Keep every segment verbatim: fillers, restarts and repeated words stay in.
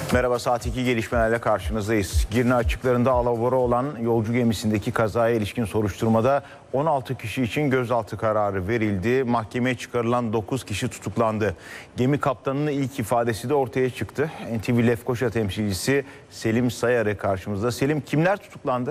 Merhaba, saat iki gelişmelerle karşınızdayız. Girne açıklarında alabora olan yolcu gemisindeki kazaya ilişkin soruşturmada on altı kişi için gözaltı kararı verildi. Mahkemeye çıkarılan dokuz kişi tutuklandı. Gemi kaptanının ilk ifadesi de ortaya çıktı. N T V Lefkoşa temsilcisi Selim Sayarı karşımızda. Selim, kimler tutuklandı?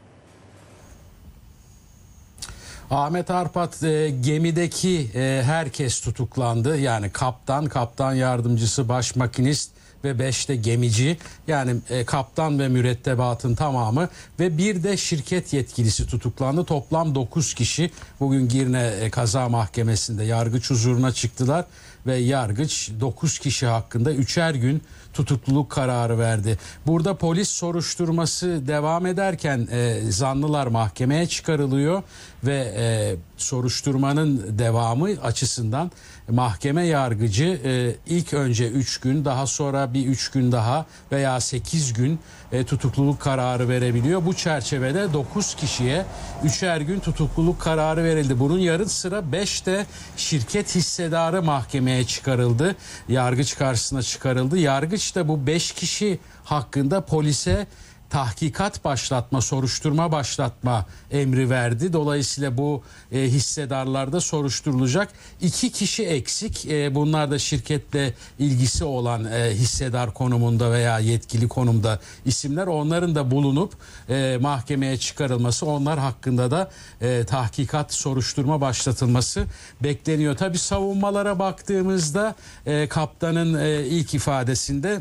Ahmet Arpat, e, gemideki e, herkes tutuklandı. Yani kaptan, kaptan yardımcısı, baş makinist ve beş de gemici, yani e, kaptan ve mürettebatın tamamı ve bir de şirket yetkilisi tutuklandı. Toplam dokuz kişi bugün Girne e, Kaza Mahkemesi'nde yargıç huzuruna çıktılar ve yargıç dokuz kişi hakkında üçer gün tutukluluk kararı verdi. Burada polis soruşturması devam ederken e, zanlılar mahkemeye çıkarılıyor ve e, soruşturmanın devamı açısından mahkeme yargıcı e, ilk önce üç gün, daha sonra bir üç gün daha veya sekiz gün e, tutukluluk kararı verebiliyor. Bu çerçevede dokuz kişiye üçer gün tutukluluk kararı verildi. Bunun yarı sıra beş de şirket hissedarı mahkemeye çıkarıldı. Yargıç karşısına çıkarıldı. Yargıç da bu beş kişi hakkında polise tahkikat başlatma, soruşturma başlatma emri verdi. Dolayısıyla bu e, hissedarlarda soruşturulacak. İki kişi eksik. E, bunlar da şirketle ilgisi olan e, hissedar konumunda veya yetkili konumda isimler. Onların da bulunup e, mahkemeye çıkarılması, onlar hakkında da e, tahkikat, soruşturma başlatılması bekleniyor. Tabii savunmalara baktığımızda e, kaptanın e, ilk ifadesinde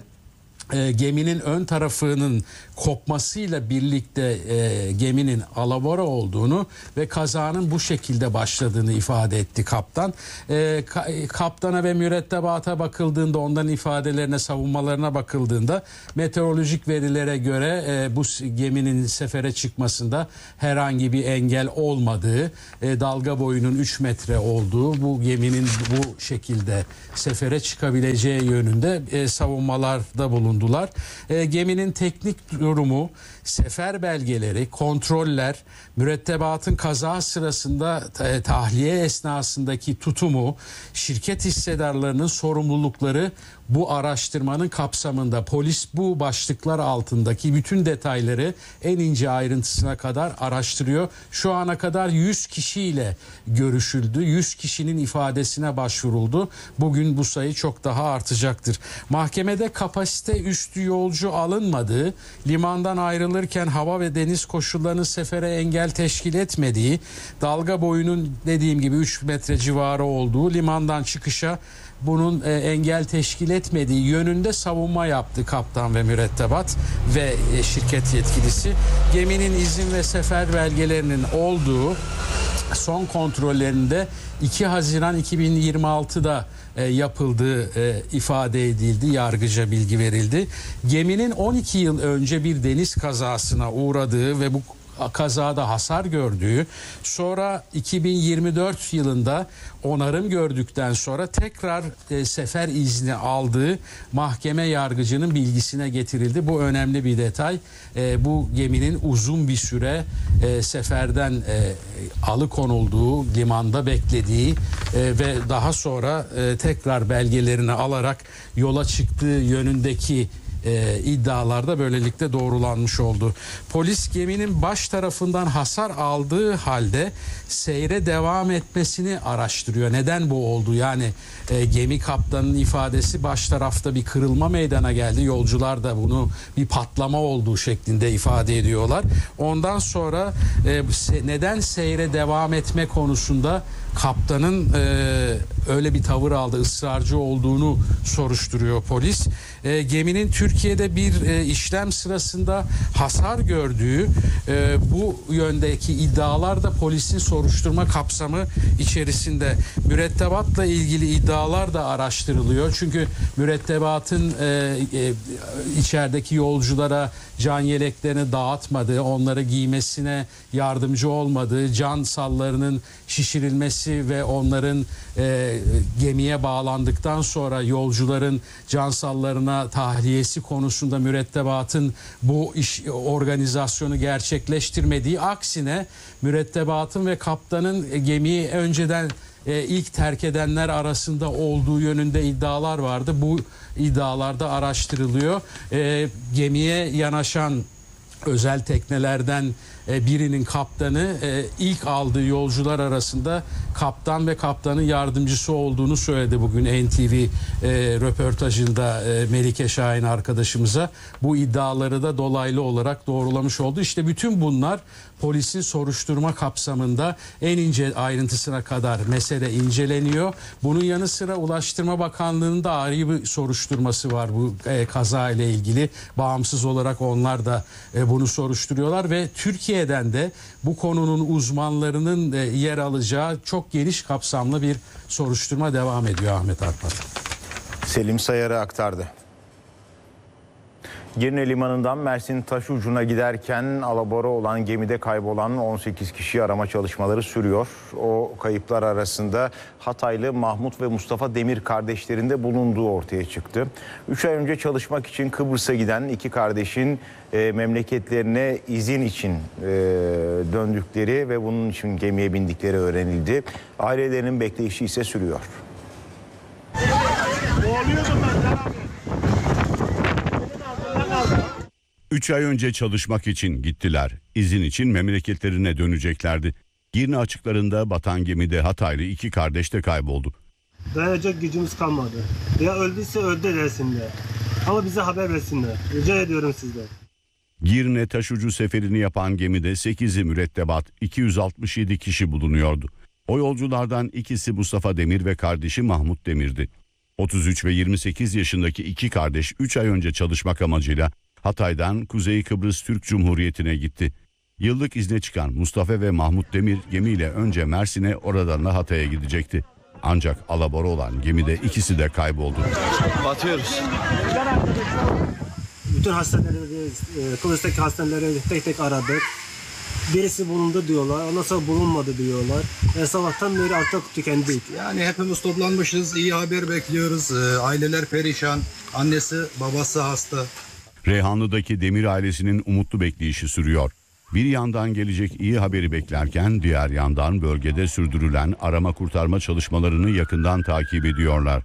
E, geminin ön tarafının kopmasıyla birlikte e, geminin alabora olduğunu ve kazanın bu şekilde başladığını ifade etti kaptan. E, ka, kaptana ve mürettebata bakıldığında, onların ifadelerine, savunmalarına bakıldığında meteorolojik verilere göre e, bu geminin sefere çıkmasında herhangi bir engel olmadığı, e, dalga boyunun üç metre olduğu, bu geminin bu şekilde sefere çıkabileceği yönünde e, savunmalarda bulundu. E, geminin teknik durumu, sefer belgeleri, kontroller, mürettebatın kaza sırasında e, tahliye esnasındaki tutumu, şirket hissedarlarının sorumlulukları bu araştırmanın kapsamında. Polis bu başlıklar altındaki bütün detayları en ince ayrıntısına kadar araştırıyor. Şu ana kadar yüz kişiyle görüşüldü. yüz kişinin ifadesine başvuruldu. Bugün bu sayı çok daha artacaktır. Mahkemede kapasite üstü yolcu alınmadığı, limandan ayrılırken hava ve deniz koşullarının sefere engel teşkil etmediği, dalga boyunun dediğim gibi üç metre civarı olduğu, limandan çıkışa bunun e, engel teşkil etmediği yönünde savunma yaptı kaptan ve mürettebat ve e, şirket yetkilisi. Geminin izin ve sefer belgelerinin olduğu son kontrollerinde iki Haziran iki bin yirmi altıda e, yapıldığı e, ifade edildi, yargıca bilgi verildi. Geminin on iki yıl önce bir deniz kazasına uğradığı ve bu kazada hasar gördüğü, sonra iki bin yirmi dört yılında onarım gördükten sonra tekrar e, sefer izni aldığı mahkeme yargıcının bilgisine getirildi. Bu önemli bir detay. E, bu geminin uzun bir süre e, seferden e, alıkonulduğu, limanda beklediği e, ve daha sonra e, tekrar belgelerini alarak yola çıktığı yönündeki E, iddialarda böylelikle doğrulanmış oldu. Polis geminin baş tarafından hasar aldığı halde seyre devam etmesini araştırıyor. Neden bu oldu? Yani e, gemi kaptanının ifadesi, baş tarafta bir kırılma meydana geldi. Yolcular da bunu bir patlama olduğu şeklinde ifade ediyorlar. Ondan sonra e, se, neden seyre devam etme konusunda kaptanın e, öyle bir tavır aldı, ısrarcı olduğunu soruşturuyor polis. E, geminin Türkiye'de bir e, işlem sırasında hasar gördüğü, e, bu yöndeki iddialar da polisin soruşturma kapsamı içerisinde. Mürettebatla ilgili iddialar da araştırılıyor. Çünkü mürettebatın e, e, içerideki yolculara can yeleklerini dağıtmadığı, onları giymesine yardımcı olmadığı, can sallarının şişirilmesi ve onların e, gemiye bağlandıktan sonra yolcuların can sallarına tahliyesi konusunda mürettebatın bu iş organizasyonu gerçekleştirmediği, aksine mürettebatın ve kaptanın gemiyi önceden e, ilk terk edenler arasında olduğu yönünde iddialar vardı. Bu iddialarda araştırılıyor. E, gemiye yanaşan özel teknelerden birinin kaptanı ilk aldığı yolcular arasında kaptan ve kaptanın yardımcısı olduğunu söyledi bugün N T V röportajında Melike Şahin arkadaşımıza. Bu iddiaları da dolaylı olarak doğrulamış oldu. İşte bütün bunlar polisin soruşturma kapsamında en ince ayrıntısına kadar mesele inceleniyor. Bunun yanı sıra Ulaştırma Bakanlığı'nın da ayrı bir soruşturması var bu kaza ile ilgili. Bağımsız olarak onlar da bunu soruşturuyorlar ve Türkiye'den de bu konunun uzmanlarının yer alacağı çok geniş kapsamlı bir soruşturma devam ediyor Ahmet Arpat. Selim Sayar'ı aktardı. Girne Limanı'ndan Mersin Taşucu'na giderken alabora olan gemide kaybolan on sekiz kişi arama çalışmaları sürüyor. O kayıplar arasında Hataylı Mahmut ve Mustafa Demir kardeşlerinde bulunduğu ortaya çıktı. üç ay önce çalışmak için Kıbrıs'a giden iki kardeşin e, memleketlerine izin için e, döndükleri ve bunun için gemiye bindikleri öğrenildi. Ailelerinin bekleyişi ise sürüyor. Üç ay önce çalışmak için gittiler. İzin için memleketlerine döneceklerdi. Girne açıklarında batan gemide Hataylı iki kardeş de kayboldu. Dayanacak gücümüz kalmadı. Ya öldüyse öldü desinler. Ama bize haber versinler. Rica ediyorum sizden. Girne taşucu seferini yapan gemide sekizi mürettebat, iki yüz altmış yedi kişi bulunuyordu. O yolculardan ikisi Mustafa Demir ve kardeşi Mahmut Demir'di. otuz üç ve yirmi sekiz yaşındaki iki kardeş üç ay önce çalışmak amacıyla Hatay'dan Kuzey Kıbrıs Türk Cumhuriyeti'ne gitti. Yıllık izne çıkan Mustafa ve Mahmut Demir gemiyle önce Mersin'e, oradan da Hatay'a gidecekti. Ancak alabora olan gemide ikisi de kayboldu. Batıyoruz. Bütün hastaneleri, Kıbrıs'taki hastaneleri tek tek aradık. Birisi bulundu diyorlar, ondan sonra bulunmadı diyorlar. E, sabahtan beri artık tükendik. Yani hepimiz toplanmışız, iyi haber bekliyoruz. Ee, aileler perişan, annesi babası hasta. Reyhanlı'daki Demir ailesinin umutlu bekleyişi sürüyor. Bir yandan gelecek iyi haberi beklerken diğer yandan bölgede sürdürülen arama kurtarma çalışmalarını yakından takip ediyorlar.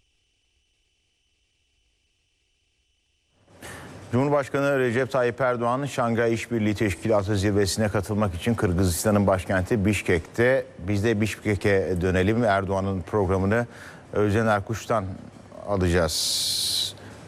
Cumhurbaşkanı Recep Tayyip Erdoğan, Şangay İşbirliği Teşkilatı zirvesine katılmak için Kırgızistan'ın başkenti Bişkek'te. Biz de Bişkek'e dönelim. Erdoğan'ın programını Özden Erkuş'tan alacağız.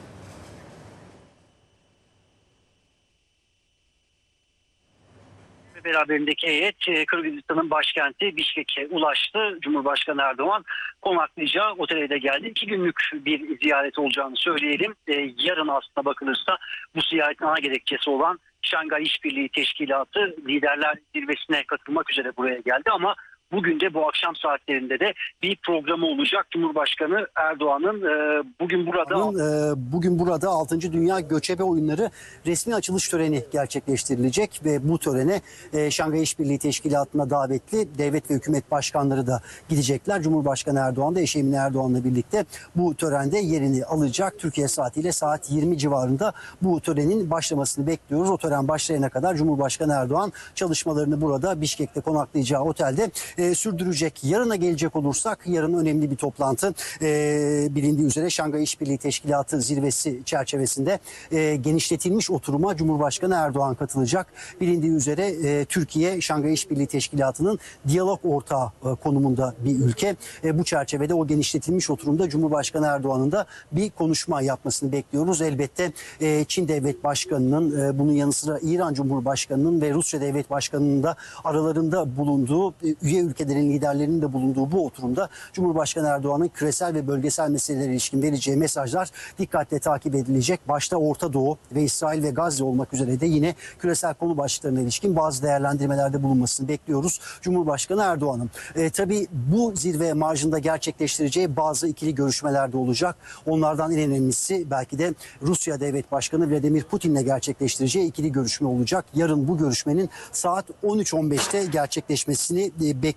Beraberindeki heyet Kırgızistan'ın başkenti Bişkek'e ulaştı. Cumhurbaşkanı Erdoğan konaklayacağı otele de geldi. İki günlük bir ziyaret olacağını söyleyelim. Ee, yarın aslına bakılırsa bu ziyaretin ana gerekçesi olan Şangay İşbirliği Teşkilatı Liderler Zirvesi'ne katılmak üzere buraya geldi ama bugün de bu akşam saatlerinde de bir programı olacak. Cumhurbaşkanı Erdoğan'ın e, bugün burada e, bugün burada altıncı Dünya Göçebe Oyunları resmi açılış töreni gerçekleştirilecek ve bu törene e, Şangay İşbirliği Teşkilatı'na davetli devlet ve hükümet başkanları da gidecekler. Cumhurbaşkanı Erdoğan da eşi Emine Erdoğan'la birlikte bu törende yerini alacak. Türkiye saatiyle saat yirmi civarında bu törenin başlamasını bekliyoruz. O tören başlayana kadar Cumhurbaşkanı Erdoğan çalışmalarını burada Bişkek'te konaklayacağı otelde E, sürdürecek. Yarına gelecek olursak yarın önemli bir toplantı e, bilindiği üzere Şangay İşbirliği Teşkilatı zirvesi çerçevesinde e, genişletilmiş oturuma Cumhurbaşkanı Erdoğan katılacak. Bilindiği üzere e, Türkiye Şangay İşbirliği Teşkilatı'nın diyalog ortağı e, konumunda bir ülke. E, bu çerçevede o genişletilmiş oturumda Cumhurbaşkanı Erdoğan'ın da bir konuşma yapmasını bekliyoruz. Elbette e, Çin Devlet Başkanı'nın e, bunun yanı sıra İran Cumhurbaşkanı'nın ve Rusya Devlet Başkanı'nın da aralarında bulunduğu e, üye ülkelerin liderlerinin de bulunduğu bu oturumda Cumhurbaşkanı Erdoğan'ın küresel ve bölgesel meselelere ilişkin vereceği mesajlar dikkatle takip edilecek. Başta Orta Doğu ve İsrail ve Gazze olmak üzere de yine küresel konu başlıklarına ilişkin bazı değerlendirmelerde bulunmasını bekliyoruz Cumhurbaşkanı Erdoğan'ın. E, tabii bu zirve marjında gerçekleştireceği bazı ikili görüşmeler de olacak. Onlardan en önemlisi belki de Rusya Devlet Başkanı Vladimir Putin'le gerçekleştireceği ikili görüşme olacak. Yarın bu görüşmenin saat on üç on beşte gerçekleşmesini bekliyoruz.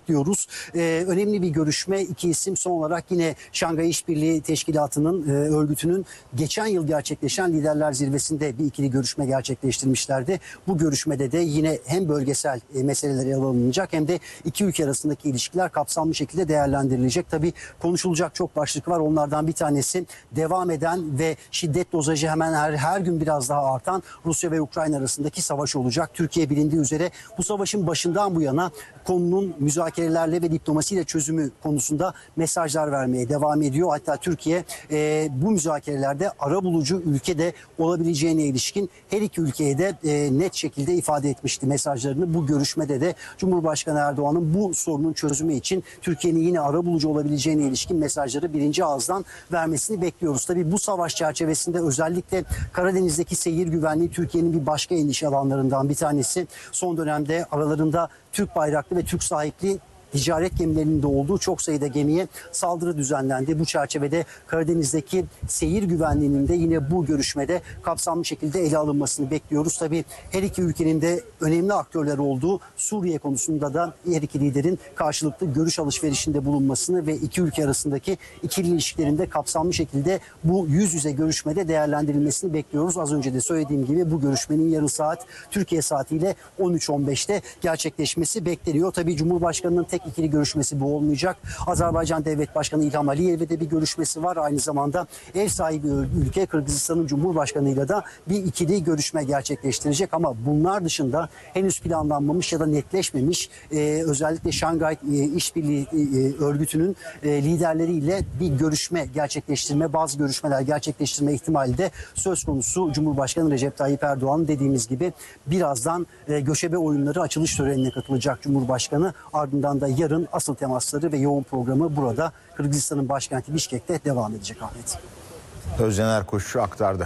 bekliyoruz. E, önemli bir görüşme. İki isim son olarak yine Şanghay İşbirliği Teşkilatı'nın, e, örgütünün geçen yıl gerçekleşen liderler zirvesinde bir ikili görüşme gerçekleştirmişlerdi. Bu görüşmede de yine hem bölgesel e, meseleler ele alınacak hem de iki ülke arasındaki ilişkiler kapsamlı şekilde değerlendirilecek. Tabii konuşulacak çok başlık var. Onlardan bir tanesi devam eden ve şiddet dozajı hemen her, her gün biraz daha artan Rusya ve Ukrayna arasındaki savaş olacak. Türkiye bilindiği üzere bu savaşın başından bu yana konunun müzakerelerle ve diplomasiyle çözümü konusunda mesajlar vermeye devam ediyor. Hatta Türkiye e, bu müzakerelerde arabulucu ülkede olabileceğine ilişkin her iki ülkeye de e, net şekilde ifade etmişti mesajlarını. Bu görüşmede de Cumhurbaşkanı Erdoğan'ın bu sorunun çözümü için Türkiye'nin yine arabulucu olabileceğine ilişkin mesajları birinci ağızdan vermesini bekliyoruz. Tabii bu savaş çerçevesinde özellikle Karadeniz'deki seyir güvenliği Türkiye'nin bir başka endişe alanlarından bir tanesi. Son dönemde aralarında Türk bayraklı ve Türk sahipli ticaret gemilerinin de olduğu çok sayıda gemiye saldırı düzenlendi. Bu çerçevede Karadeniz'deki seyir güvenliğinin de yine bu görüşmede kapsamlı şekilde ele alınmasını bekliyoruz. Tabii her iki ülkenin de önemli aktörler olduğu Suriye konusunda da her iki liderin karşılıklı görüş alışverişinde bulunmasını ve iki ülke arasındaki ikili ilişkilerin de kapsamlı şekilde bu yüz yüze görüşmede değerlendirilmesini bekliyoruz. Az önce de söylediğim gibi bu görüşmenin yarın saat Türkiye saatiyle on üç on beşte gerçekleşmesi bekleniyor. Tabii Cumhurbaşkanı'nın tek ikili görüşmesi bu olmayacak. Azerbaycan Devlet Başkanı İlham Aliyev'le de bir görüşmesi var. Aynı zamanda ev sahibi ülke Kırgızistan'ın Cumhurbaşkanı'yla da bir ikili görüşme gerçekleştirecek. Ama bunlar dışında henüz planlanmamış ya da netleşmemiş e, özellikle Şanghay e, İşbirliği e, örgütünün e, liderleriyle bir görüşme gerçekleştirme, bazı görüşmeler gerçekleştirme ihtimali de söz konusu. Cumhurbaşkanı Recep Tayyip Erdoğan dediğimiz gibi birazdan e, göçebe oyunları açılış törenine katılacak Cumhurbaşkanı. Ardından da yarın asıl temasları ve yoğun programı burada Kırgızistan'ın başkenti Bişkek'te devam edecek Ahmet. Özden Erkoç aktardı.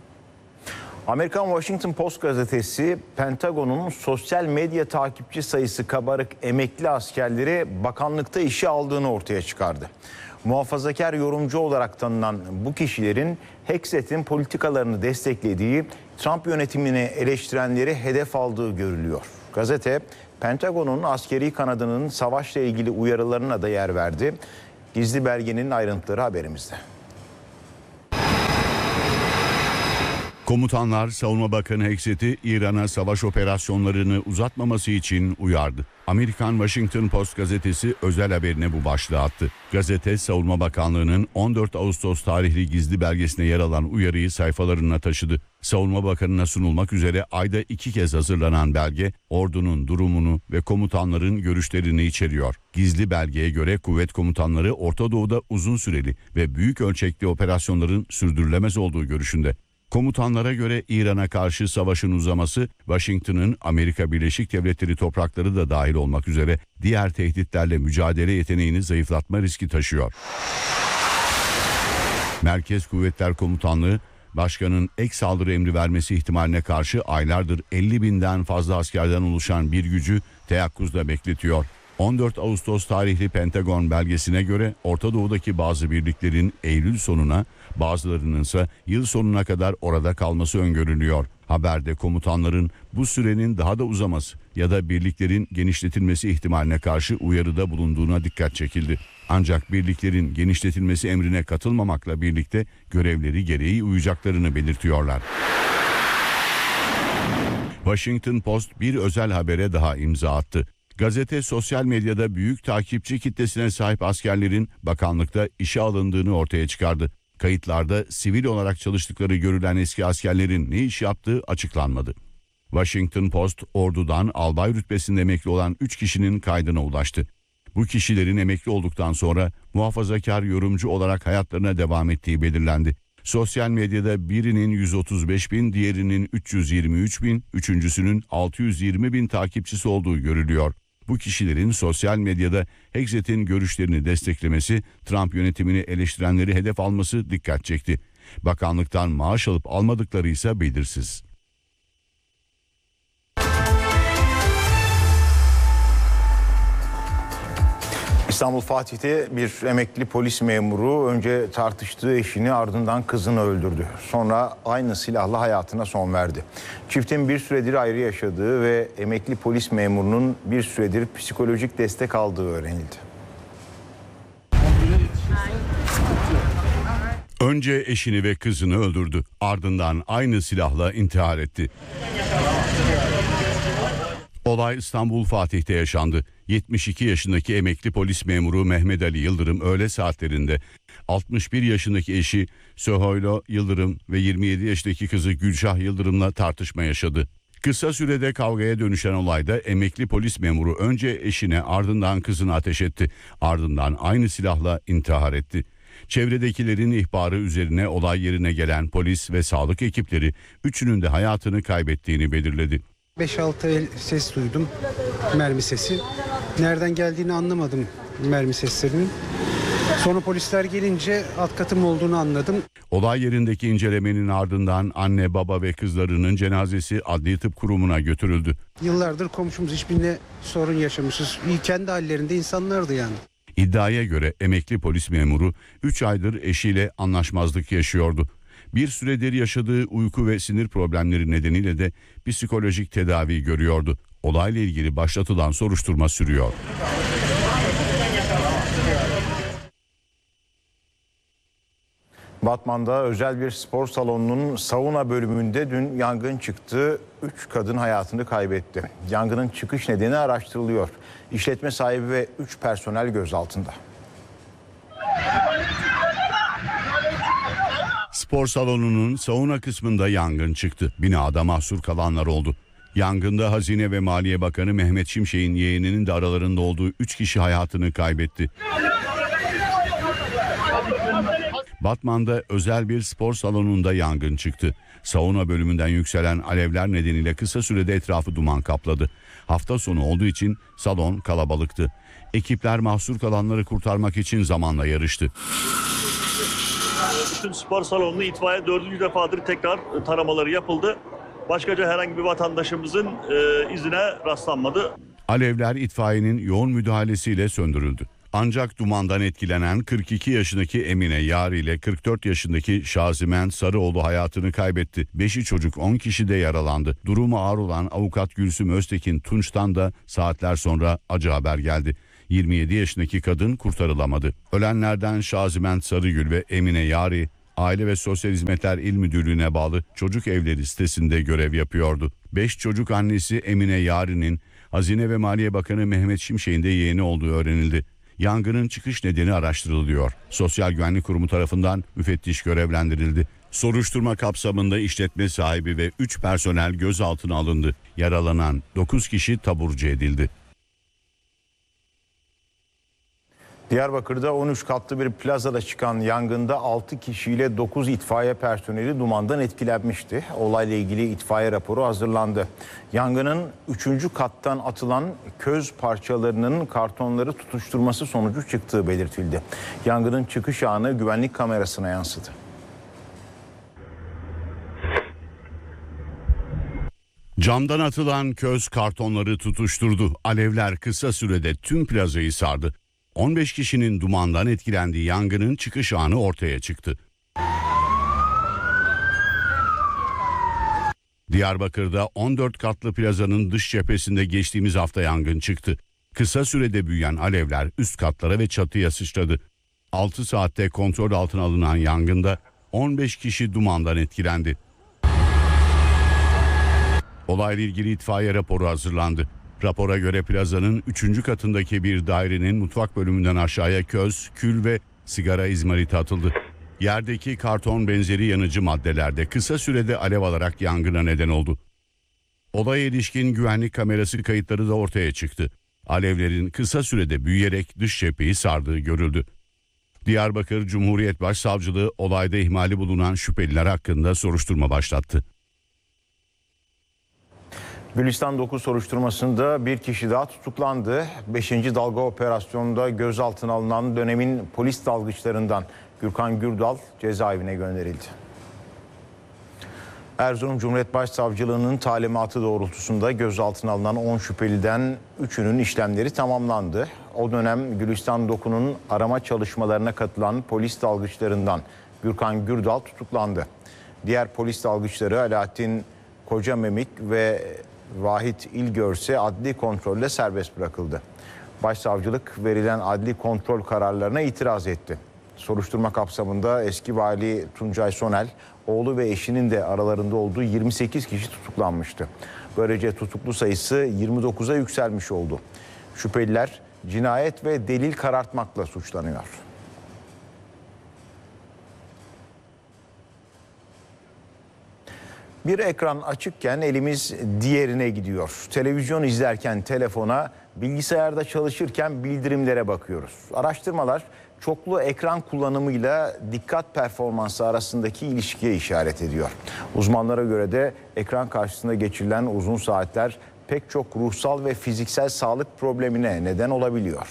Amerikan Washington Post gazetesi Pentagon'un sosyal medya takipçi sayısı kabarık emekli askerleri bakanlıkta işe aldığını ortaya çıkardı. Muhafazakar yorumcu olarak tanınan bu kişilerin Hexet'in politikalarını desteklediği, Trump yönetimini eleştirenleri hedef aldığı görülüyor. Gazete, Pentagon'un askeri kanadının savaşla ilgili uyarılarına da yer verdi. Gizli belgenin ayrıntıları haberimizde. Komutanlar Savunma Bakanı Hexet'i İran'a savaş operasyonlarını uzatmaması için uyardı. Amerikan Washington Post gazetesi özel haberine bu başlığı attı. Gazete, Savunma Bakanlığı'nın on dört Ağustos tarihli gizli belgesine yer alan uyarıyı sayfalarına taşıdı. Savunma Bakanı'na sunulmak üzere ayda iki kez hazırlanan belge, ordunun durumunu ve komutanların görüşlerini içeriyor. Gizli belgeye göre kuvvet komutanları Orta Doğu'da uzun süreli ve büyük ölçekli operasyonların sürdürülemez olduğu görüşünde. Komutanlara göre İran'a karşı savaşın uzaması, Washington'ın Amerika Birleşik Devletleri toprakları da dahil olmak üzere diğer tehditlerle mücadele yeteneğini zayıflatma riski taşıyor. Merkez Kuvvetler Komutanlığı, Başkanın ek saldırı emri vermesi ihtimaline karşı aylardır elli binden fazla askerden oluşan bir gücü teyakkuzda bekletiyor. on dört Ağustos tarihli Pentagon belgesine göre Orta Doğu'daki bazı birliklerin Eylül sonuna, bazılarının ise yıl sonuna kadar orada kalması öngörülüyor. Haberde komutanların bu sürenin daha da uzaması ya da birliklerin genişletilmesi ihtimaline karşı uyarıda bulunduğuna dikkat çekildi. Ancak birliklerin genişletilmesi emrine katılmamakla birlikte görevleri gereği uyacaklarını belirtiyorlar. Washington Post bir özel habere daha imza attı. Gazete, sosyal medyada büyük takipçi kitlesine sahip askerlerin bakanlıkta işe alındığını ortaya çıkardı. Kayıtlarda sivil olarak çalıştıkları görülen eski askerlerin ne iş yaptığı açıklanmadı. Washington Post, ordudan albay rütbesinde emekli olan üç kişinin kaydına ulaştı. Bu kişilerin emekli olduktan sonra muhafazakar yorumcu olarak hayatlarına devam ettiği belirlendi. Sosyal medyada birinin yüz otuz beş bin, diğerinin üç yüz yirmi üç bin, üçüncüsünün altı yüz yirmi bin takipçisi olduğu görülüyor. Bu kişilerin sosyal medyada Hexet'in görüşlerini desteklemesi, Trump yönetimini eleştirenleri hedef alması dikkat çekti. Bakanlıktan maaş alıp almadıkları ise belirsiz. İstanbul Fatih'te bir emekli polis memuru önce tartıştığı eşini ardından kızını öldürdü. Sonra aynı silahla hayatına son verdi. Çiftin bir süredir ayrı yaşadığı ve emekli polis memurunun bir süredir psikolojik destek aldığı öğrenildi. Önce eşini ve kızını öldürdü. Ardından aynı silahla intihar etti. Olay İstanbul Fatih'te yaşandı. yetmiş iki yaşındaki emekli polis memuru Mehmet Ali Yıldırım öğle saatlerinde altmış bir yaşındaki eşi Söhoylo Yıldırım ve yirmi yedi yaşındaki kızı Gülşah Yıldırım'la tartışma yaşadı. Kısa sürede kavgaya dönüşen olayda emekli polis memuru önce eşine ardından kızına ateş etti. Ardından aynı silahla intihar etti. Çevredekilerin ihbarı üzerine olay yerine gelen polis ve sağlık ekipleri üçünün de hayatını kaybettiğini belirledi. beş altı el ses duydum, mermi sesi. Nereden geldiğini anlamadım mermi seslerinin. Sonra polisler gelince alt katım olduğunu anladım. Olay yerindeki incelemenin ardından anne, baba ve kızlarının cenazesi Adli Tıp Kurumu'na götürüldü. Yıllardır komşumuz, hiçbirine sorun yaşamışız. Kendi hallerinde insanlardı yani. İddiaya göre emekli polis memuru üç aydır eşiyle anlaşmazlık yaşıyordu. Bir süredir yaşadığı uyku ve sinir problemleri nedeniyle de psikolojik tedavi görüyordu. Olayla ilgili başlatılan soruşturma sürüyor. Batman'da özel bir spor salonunun sauna bölümünde dün yangın çıktı. Üç kadın hayatını kaybetti. Yangının çıkış nedeni araştırılıyor. İşletme sahibi ve üç personel gözaltında. Spor salonunun sauna kısmında yangın çıktı. Binada mahsur kalanlar oldu. Yangında Hazine ve Maliye Bakanı Mehmet Şimşek'in yeğeninin de aralarında olduğu üç kişi hayatını kaybetti. Batman'da özel bir spor salonunda yangın çıktı. Sauna bölümünden yükselen alevler nedeniyle kısa sürede etrafı duman kapladı. Hafta sonu olduğu için salon kalabalıktı. Ekipler mahsur kalanları kurtarmak için zamanla yarıştı. Bütün spor salonunu itfaiye dördüncü defadır tekrar taramaları yapıldı. Başkaca herhangi bir vatandaşımızın e, izine rastlanmadı. Alevler itfaiyenin yoğun müdahalesiyle söndürüldü. Ancak dumandan etkilenen kırk iki yaşındaki Emine Yari ile kırk dört yaşındaki Şazimen Sarıoğlu hayatını kaybetti. beşi çocuk, on kişi de yaralandı. Durumu ağır olan avukat Gülsüm Öztekin Tunç'tan da saatler sonra acı haber geldi. yirmi yedi yaşındaki kadın kurtarılamadı. Ölenlerden Şazimen Sarıgül ve Emine Yari, Aile ve Sosyal Hizmetler İl Müdürlüğü'ne bağlı çocuk evleri sitesinde görev yapıyordu. beş çocuk annesi Emine Yari'nin Hazine ve Maliye Bakanı Mehmet Şimşek'in de yeğeni olduğu öğrenildi. Yangının çıkış nedeni araştırılıyor. Sosyal Güvenlik Kurumu tarafından müfettiş görevlendirildi. Soruşturma kapsamında işletme sahibi ve üç personel gözaltına alındı. Yaralanan dokuz kişi taburcu edildi. Diyarbakır'da on üç katlı bir plazada çıkan yangında altı kişiyle dokuz itfaiye personeli dumandan etkilenmişti. Olayla ilgili itfaiye raporu hazırlandı. Yangının üçüncü kattan atılan köz parçalarının kartonları tutuşturması sonucu çıktığı belirtildi. Yangının çıkış anı güvenlik kamerasına yansıdı. Camdan atılan köz kartonları tutuşturdu. Alevler kısa sürede tüm plazayı sardı. on beş kişinin dumandan etkilendiği yangının çıkış anı ortaya çıktı. Diyarbakır'da on dört katlı plazanın dış cephesinde geçtiğimiz hafta yangın çıktı. Kısa sürede büyüyen alevler üst katlara ve çatıya sıçradı. altı saatte kontrol altına alınan yangında on beş kişi dumandan etkilendi. Olayla ilgili itfaiye raporu hazırlandı. Rapora göre plazanın üçüncü katındaki bir dairenin mutfak bölümünden aşağıya köz, kül ve sigara izmariti atıldı. Yerdeki karton benzeri yanıcı maddelerde kısa sürede alev alarak yangına neden oldu. Olaya ilişkin güvenlik kamerası kayıtları da ortaya çıktı. Alevlerin kısa sürede büyüyerek dış cepheyi sardığı görüldü. Diyarbakır Cumhuriyet Başsavcılığı olayda ihmali bulunan şüpheliler hakkında soruşturma başlattı. Gülistan dokuz soruşturmasında bir kişi daha tutuklandı. beşinci dalga operasyonunda gözaltına alınan dönemin polis dalgıçlarından Gürkan Gürdal cezaevine gönderildi. Erzurum Cumhuriyet Başsavcılığı'nın talimatı doğrultusunda gözaltına alınan on şüpheliden üçünün işlemleri tamamlandı. O dönem Gülistan Doku'nun arama çalışmalarına katılan polis dalgıçlarından Gürkan Gürdal tutuklandı. Diğer polis dalgıçları Alaaddin Kocamemik ve Vahit İlgör ise adli kontrolle serbest bırakıldı. Başsavcılık verilen adli kontrol kararlarına itiraz etti. Soruşturma kapsamında eski vali Tuncay Sonel, oğlu ve eşinin de aralarında olduğu yirmi sekiz kişi tutuklanmıştı. Böylece tutuklu sayısı yirmi dokuza yükselmiş oldu. Şüpheliler cinayet ve delil karartmakla suçlanıyor. Bir ekran açıkken elimiz diğerine gidiyor. Televizyon izlerken telefona, bilgisayarda çalışırken bildirimlere bakıyoruz. Araştırmalar çoklu ekran kullanımıyla dikkat performansı arasındaki ilişkiye işaret ediyor. Uzmanlara göre de ekran karşısında geçirilen uzun saatler pek çok ruhsal ve fiziksel sağlık problemine neden olabiliyor.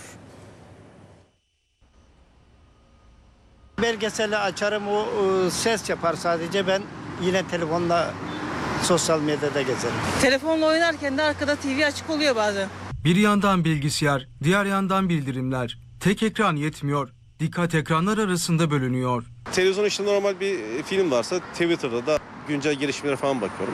Belgeseli açarım, o e, ses yapar sadece, ben yine telefonla sosyal medyada gezerim. Telefonla oynarken de arkada T V açık oluyor bazen. Bir yandan bilgisayar, diğer yandan bildirimler. Tek ekran yetmiyor. Dikkat ekranlar arasında bölünüyor. Televizyon işte normal bir film varsa Twitter'da da güncel gelişmelere falan bakıyorum.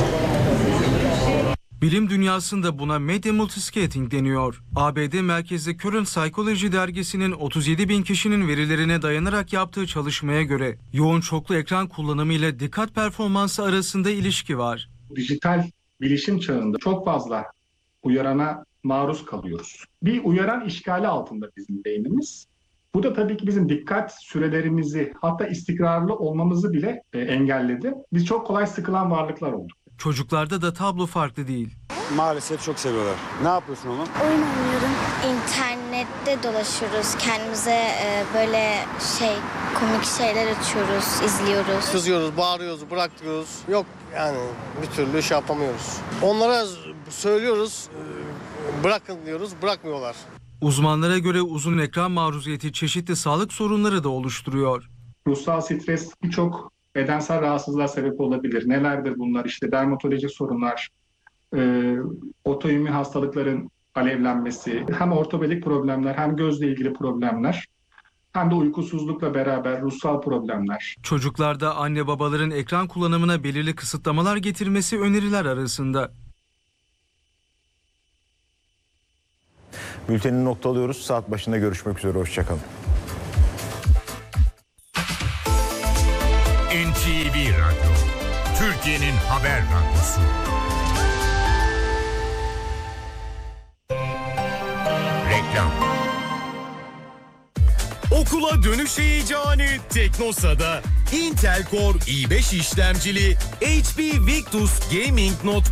Bilim dünyasında buna medya multiscating deniyor. A B D merkezli Current Psychology dergisinin otuz yedi bin kişinin verilerine dayanarak yaptığı çalışmaya göre yoğun çoklu ekran kullanımı ile dikkat performansı arasında ilişki var. Dijital bilişim çağında çok fazla uyarana maruz kalıyoruz. Bir uyaran işgali altında bizim beynimiz. Bu da tabii ki bizim dikkat sürelerimizi, hatta istikrarlı olmamızı bile e, engelledi. Biz çok kolay sıkılan varlıklar olduk. Çocuklarda da tablo farklı değil. Maalesef çok seviyorlar. Ne yapıyorsun oğlum? Oyun oynuyorum. İnternette dolaşıyoruz. Kendimize e, böyle şey komik şeyler açıyoruz, izliyoruz. Kızıyoruz, bağırıyoruz, bırak diyoruz. Yok yani bir türlü şey yapamıyoruz. Onlara söylüyoruz, bırakın diyoruz, bırakmıyorlar. Uzmanlara göre uzun ekran maruziyeti çeşitli sağlık sorunları da oluşturuyor. Ruhsal stres birçok bedensel rahatsızlığa sebep olabilir. Nelerdir bunlar? İşte dermatolojik sorunlar, e, otoimmün hastalıkların alevlenmesi, hem ortopedik problemler, hem gözle ilgili problemler, hem de uykusuzlukla beraber ruhsal problemler. Çocuklarda anne babaların ekran kullanımına belirli kısıtlamalar getirmesi öneriler arasında. Bülteni noktalıyoruz. Saat başında görüşmek üzere. Hoşçakalın. N T V Radyo, Türkiye'nin haber radyosu. Reklam. Okula dönüş heyecanı Teknosa'da. Intel Core i beş işlemcili H P Victus Gaming Note